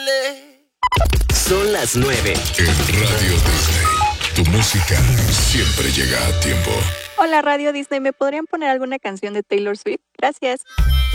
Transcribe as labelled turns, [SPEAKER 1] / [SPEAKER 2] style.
[SPEAKER 1] Son las 9.
[SPEAKER 2] En Radio Disney, tu música siempre llega a tiempo.
[SPEAKER 3] Hola Radio Disney, ¿me podrían poner alguna canción de Taylor Swift? Gracias.